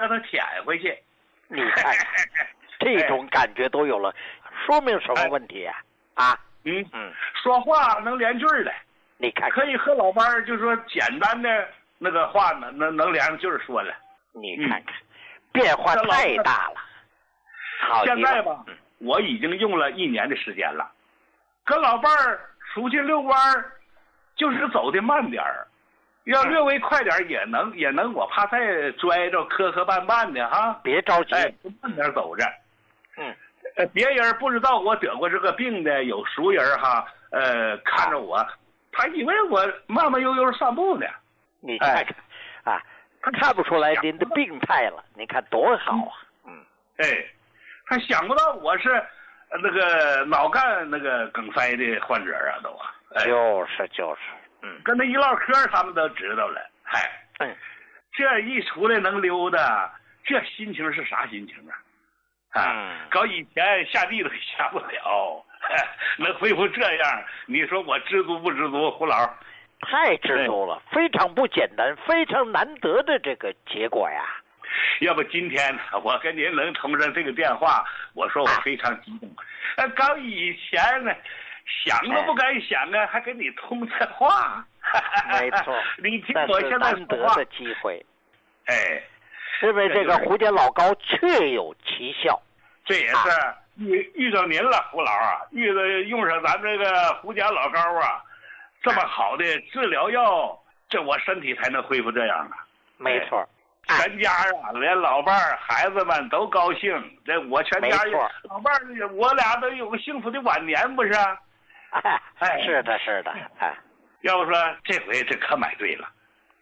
它舔回去。 你看看，这种感觉都有了，说明什么问题呀？ 说话能连句儿的。 你看， 可以和老伴儿就说简单的那个话能连句儿说了。 你看看，变化太大了。好， 现在吧，我已经用了1年的时间了，跟老伴儿出去遛弯儿，就是走的慢点儿，要略微快点儿也能，我怕再拽着磕绊的哈。 别着急， 慢点走着。别人不知道我得过这个病的，有熟人哈，看着我，他以为我慢慢悠悠散步呢。 你看看，他看不出来您的病态了，你看多好啊！ 他想不到我是那个脑干那个梗塞的患者啊，都啊。 就是， 跟他一唠嗑，他们都知道了。这一出来能溜达，这心情是啥心情啊？搞以前下地都下不了，能恢复这样，你说我知足不知足？胡老太知足了，非常不简单，非常难得的这个结果呀。 要不今天我跟您能通上这个电话，我说我非常激动。搞以前呢，想都不敢想啊，还跟你通这话。 没错， 你听我现在难得的机会。因为这个胡家老膏确有奇效。 这也是遇到您了，胡老啊，用上咱这个胡家老膏啊，这么好的治疗药，这我身体才能恢复这样啊。 没错， 全家啊，连老伴儿、孩子们都高兴。这我全家老伴儿，我俩都有个幸福的晚年，不是？ 是的， 要不说这回这可买对了，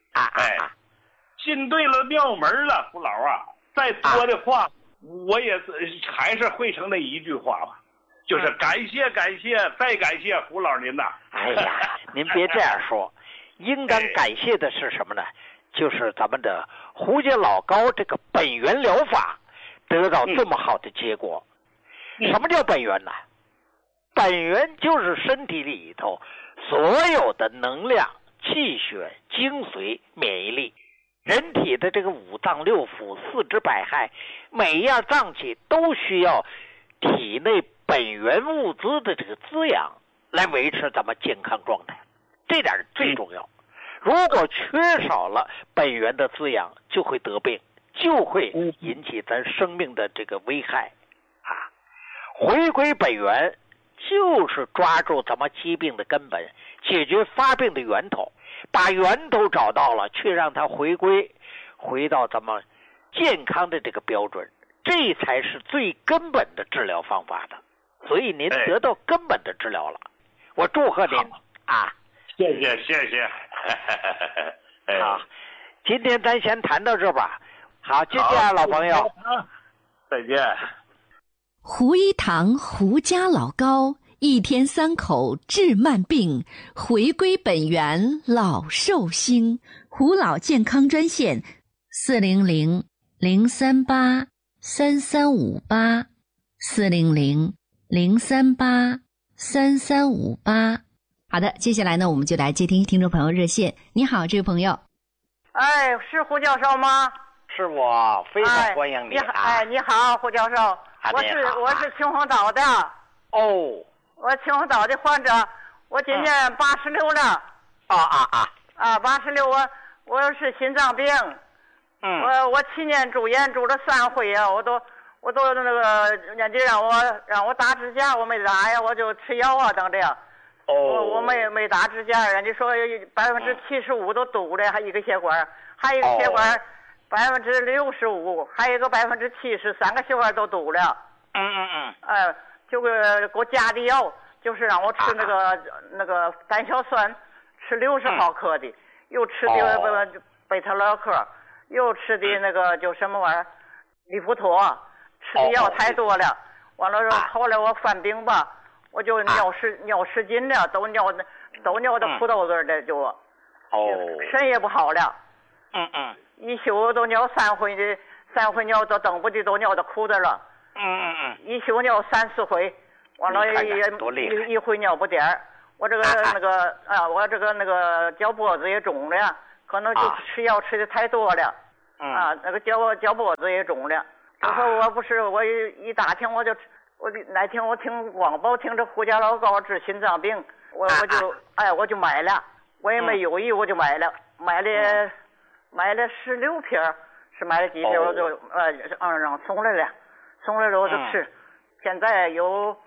进对了庙门了，胡老啊，再多的话。我也还是汇成那一句话吧，就是感谢再感谢胡老您呐。 哎呀，您别这样说，应当感谢的是什么呢？就是咱们的胡家老膏这个本源疗法得到这么好的结果。什么叫本源呢？本源就是身体里头所有的能量、气血、精髓、免疫力。人体的这个5脏6腑、4肢百骸，每一样脏器都需要体内本源物资的这个滋养来维持咱们健康状态，这点最重要。如果缺少了本源的滋养，就会得病，就会引起咱生命的这个危害回归本源就是抓住咱们疾病的根本，解决发病的源头，把源头找到了，却让它回到咱们健康的这个标准，这才是最根本的治疗方法的。所以您得到根本的治疗了，我祝贺您谢谢。 好，今天咱先谈到这吧。好，再见，老朋友。 再见。 胡一堂胡家老膏，1天3口治慢病，回归本源老寿星。胡老健康专线400-038-3358，400-038-3358。好的，接下来呢，我们就来接听听众朋友热线。你好，这位朋友。 是胡教授吗？ 是我，非常欢迎你。 你好，胡教授。我是秦皇岛的。我秦皇岛的患者，我今年86了。 86，我是心脏病。我7年住院住了3回啊，我都那个人家让我打支架，我没打呀，我就吃药啊等着。我没打支架，人家说75%都堵了，还一个血管，还有一个血管65%，还有一个70%，3个血管都堵了。就给我加的药，就是让我吃那个胆硝酸，吃60毫克的，又吃的贝塔乐克，又吃的那个就什么玩意儿利普妥，吃的药太多了。完了后来我犯病吧，我就尿失禁了，都尿的裤兜子的就肾也不好了。一宿都尿3回尿都等不的都尿到裤子了。一宿尿3、4回，完了一回尿不点儿。我这个我这个脚脖子也肿了，可能就吃药吃的太多了。 那个脚脖子也肿了。我说我一打听我那天我听广播听着胡家老高治心脏病，我就买了，我也没犹豫我就买了16瓶，是买了几瓶我就让送来了我就吃，现在有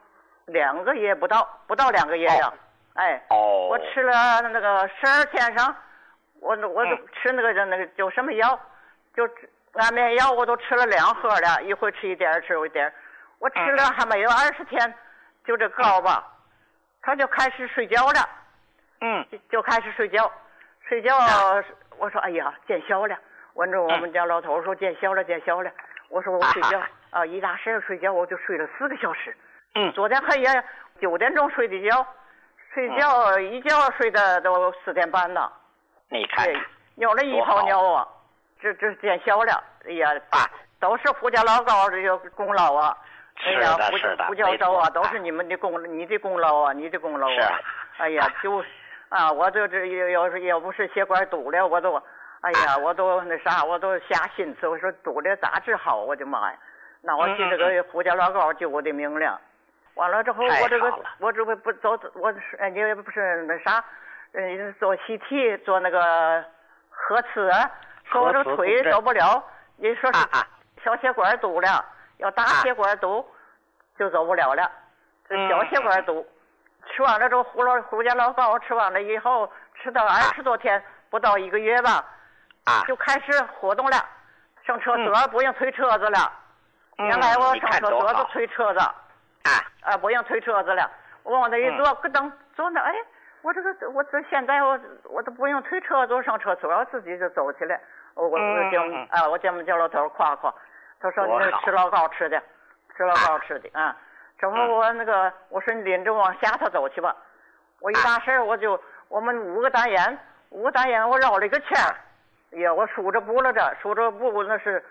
2个月不到2个月呀。我吃了那个12天上，我就吃那个就什么药，就安眠药我都吃了2盒了，一回吃一点吃一点，我吃了还没有20天，就这高吧，他就开始睡觉了，就开始睡觉，我说哎呀见效了，问着我们家老头说见效了，我说我睡觉一大睡觉我就睡了4个小时，昨天黑夜9点钟睡的觉，一觉睡的都4点半了， 你看尿了1泡尿啊，这见效了，哎呀都是胡家老高这个功劳啊，哎呀胡教授啊，都是你的功劳啊，哎呀我这要不是血管堵了我都我都瞎心思，我说堵了咋治好，我的妈呀，那我替这个胡家老高救我的命了。完了之后我这个不走，也不是做CT做那个核磁，说我这个腿走不了，你说是小血管堵了，要大血管堵就走不了了，这小血管堵。吃完了之后胡家老高吃完了以后，吃到20多天，不到1个月吧，就开始活动了，上厕所不用推车子了，原来我上厕所都推车子。不用推车子了，我往那一坐，咯噔坐那，我这现在我都不用推车子上厕所，我自己就走起来。我叫我们家老头夸，他说你吃老高吃的啊。之后我说你领着往下头走去吧。我一大事我们5个单元我绕了一个圈，我数着步了那是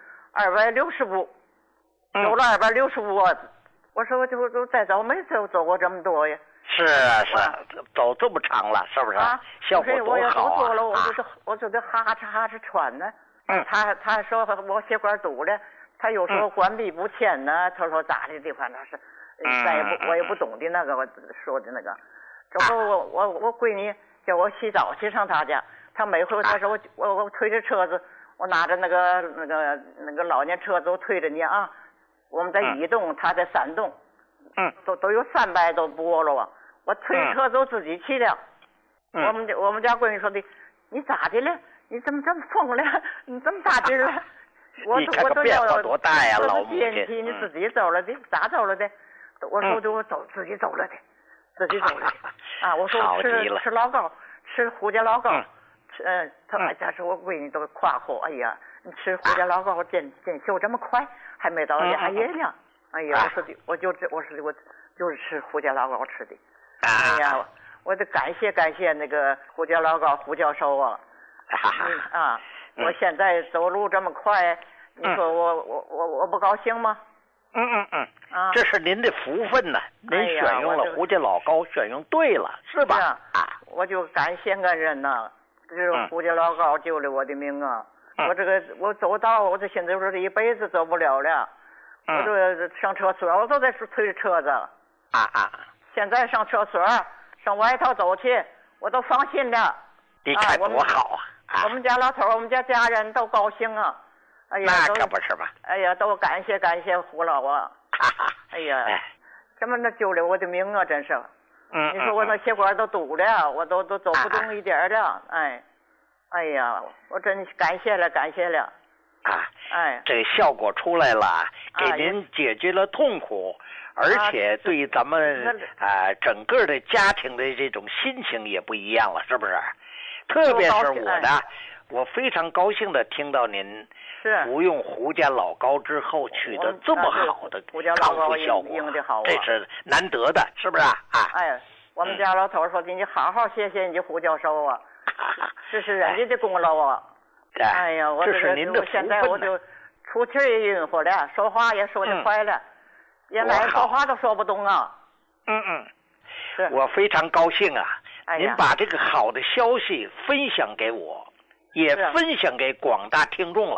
260步，走了260步。我说我就再走没走过这么多呀。 是走这么长了，是不是？效果多好啊！ 我就得哈哧喘呢。他说我血管堵了，他有时候关闭不签呢。他说咋的反正是，我也不懂的那个我说的那个。这不我闺女叫我洗澡去上她家，她每回她说我推着车子，我拿着那个老年车子我推着你啊。我们在1栋，他在3栋，都有300多步了啊！我推车都自己去了。我们家闺女说的，你咋的了？你怎么这么疯了？你这么大劲了？我都要多大呀，老母亲！ 你自己走了的，咋走了的？我说我自己走了的。我说吃老高，吃胡家老高，他说我闺女都夸我，哎呀，你吃胡家老高见效这么快。还没到2月呢，哎呀，我就是吃胡家老高吃的，哎呀，我得感谢那个胡家老高胡教授啊，我现在走路这么快，你说我不高兴吗？ 这是您的福分呐，您选用了胡家老高，选用对了，是吧？ 我就感谢恩人呐，这是胡家老高救了我的命啊。我走道，我这现在说这一辈子走不了了，我这上厕所我都在推着车子，现在上厕所上外头走去，我都放心了。 你看多好啊！ 我们家老头，我们家人都高兴啊！哎呀， 那可不是吧？ 哎呀，都感谢胡老啊！哎呀，这么救了我的命啊，真是。你说我那血管都堵了，我都走不动一点了，哎呀，我真感谢了。 这个效果出来了，给您解决了痛苦，而且对咱们整个的家庭的这种心情也不一样了，是不是？特别是我非常高兴的听到您服用胡家老高之后取得这么好的康复效果，这是难得的，是不是？ 我们家老头说的，你好好谢谢你胡教授啊，这是人家的功劳啊。哎呀，我现在我就出气也晕乎了，说话也说得快了，原来说话都说不动啊。 我非常高兴啊！您把这个好的消息分享给我，也分享给广大听众了。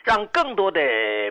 让更多的